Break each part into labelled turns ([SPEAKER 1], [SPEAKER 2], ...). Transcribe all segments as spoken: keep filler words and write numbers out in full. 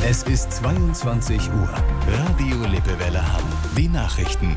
[SPEAKER 1] Es ist zweiundzwanzig Uhr. Radio Lippewelle Hamm. Die Nachrichten.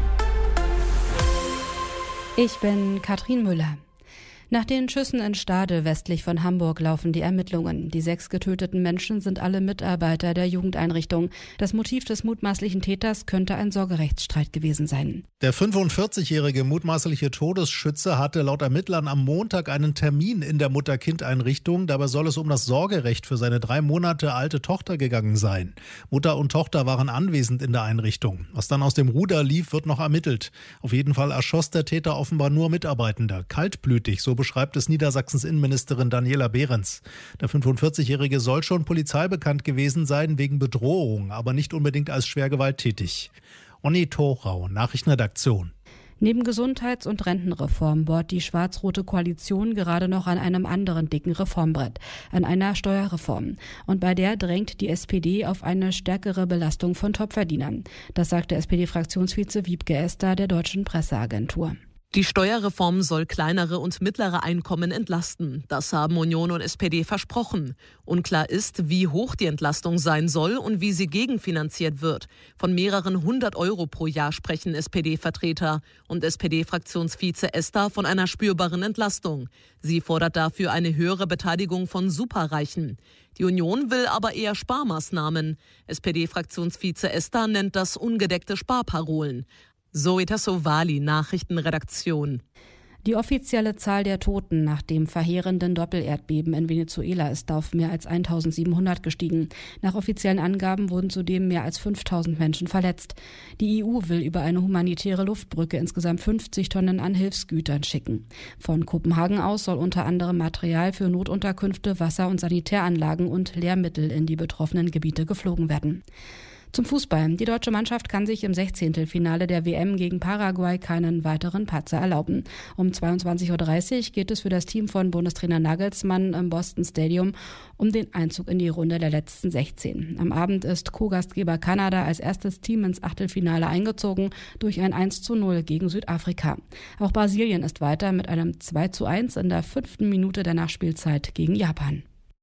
[SPEAKER 2] Ich bin Katrin Müller. Nach den Schüssen in Stade westlich von Hamburg laufen die Ermittlungen. Die sechs getöteten Menschen sind alle Mitarbeiter der Jugendeinrichtung. Das Motiv des mutmaßlichen Täters könnte ein Sorgerechtsstreit gewesen sein.
[SPEAKER 3] Der fünfundvierzigjährige mutmaßliche Todesschütze hatte laut Ermittlern am Montag einen Termin in der Mutter-Kind-Einrichtung. Dabei soll es um das Sorgerecht für seine drei Monate alte Tochter gegangen sein. Mutter und Tochter waren anwesend in der Einrichtung. Was dann aus dem Ruder lief, wird noch ermittelt. Auf jeden Fall erschoss der Täter offenbar nur Mitarbeitende. Kaltblütig, so beschreibt es Niedersachsens Innenministerin Daniela Behrens. Der fünfundvierzigjährige soll schon polizeibekannt gewesen sein wegen Bedrohung, aber nicht unbedingt als schwer gewalttätig. Onni Thorau, Nachrichtenredaktion.
[SPEAKER 2] Neben Gesundheits- und Rentenreform bohrt die schwarz-rote Koalition gerade noch an einem anderen dicken Reformbrett, an einer Steuerreform. Und bei der drängt die S P D auf eine stärkere Belastung von Topverdienern. Das sagte S P D-Fraktionsvize Wiebke Esther der Deutschen Presseagentur.
[SPEAKER 4] Die Steuerreform soll kleinere und mittlere Einkommen entlasten. Das haben Union und S P D versprochen. Unklar ist, wie hoch die Entlastung sein soll und wie sie gegenfinanziert wird. Von mehreren hundert Euro pro Jahr sprechen S P D-Vertreter und S P D-Fraktionsvize Esther von einer spürbaren Entlastung. Sie fordert dafür eine höhere Beteiligung von Superreichen. Die Union will aber eher Sparmaßnahmen. S P D-Fraktionsvize Esther nennt das ungedeckte Sparparolen. Zoe Tassovali, Nachrichtenredaktion.
[SPEAKER 2] Die offizielle Zahl der Toten nach dem verheerenden Doppelerdbeben in Venezuela ist auf mehr als eintausendsiebenhundert gestiegen. Nach offiziellen Angaben wurden zudem mehr als fünftausend Menschen verletzt. Die E U will über eine humanitäre Luftbrücke insgesamt fünfzig Tonnen an Hilfsgütern schicken. Von Kopenhagen aus soll unter anderem Material für Notunterkünfte, Wasser- und Sanitäranlagen und Lehrmittel in die betroffenen Gebiete geflogen werden. Zum Fußball. Die deutsche Mannschaft kann sich im Sechzehntelfinale der W M gegen Paraguay keinen weiteren Patzer erlauben. Um zweiundzwanzig Uhr dreißig geht es für das Team von Bundestrainer Nagelsmann im Boston Stadium um den Einzug in die Runde der letzten sechzehn. Am Abend ist Co-Gastgeber Kanada als erstes Team ins Achtelfinale eingezogen durch ein eins zu null gegen Südafrika. Auch Brasilien ist weiter mit einem zwei zu eins in der fünften Minute der Nachspielzeit gegen Japan.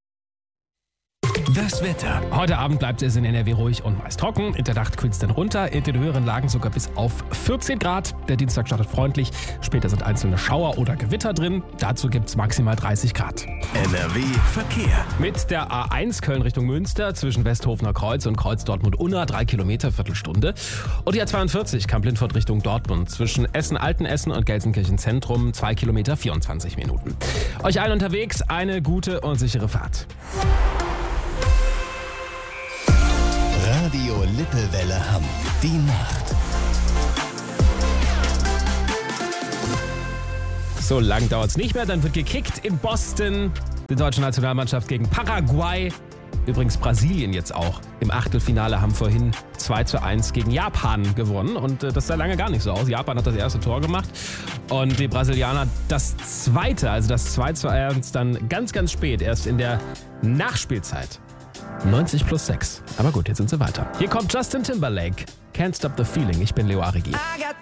[SPEAKER 1] Das Wetter.
[SPEAKER 5] Heute Abend bleibt es in N R W ruhig und meist trocken. In der Nacht kühlt es dann runter, in den höheren Lagen sogar bis auf vierzehn Grad. Der Dienstag startet freundlich. Später sind einzelne Schauer oder Gewitter drin. Dazu gibt es maximal dreißig Grad.
[SPEAKER 1] N R W Verkehr.
[SPEAKER 5] Mit der A eins Köln Richtung Münster zwischen Westhofener Kreuz und Kreuz Dortmund-Unna drei Kilometer, Viertelstunde. Und die A zweiundvierzig Kamp-Lindfort Richtung Dortmund zwischen Essen-Altenessen und Gelsenkirchen Zentrum zwei Kilometer, vierundzwanzig Minuten. Euch allen unterwegs eine gute und sichere Fahrt.
[SPEAKER 1] Radio Lippewelle Hamm. Die Nacht.
[SPEAKER 5] So lang dauert es nicht mehr, dann wird gekickt in Boston. Die deutsche Nationalmannschaft gegen Paraguay. Übrigens Brasilien jetzt auch. Im Achtelfinale haben vorhin zwei zu eins gegen Japan gewonnen. Und äh, das sah lange gar nicht so aus. Japan hat das erste Tor gemacht. Und die Brasilianer das zweite, also das zwei zu eins dann ganz, ganz spät, erst in der Nachspielzeit. neunzig plus sechs. Aber gut, jetzt sind sie weiter. Hier kommt Justin Timberlake. Can't Stop the Feeling. Ich bin Leo Arigi.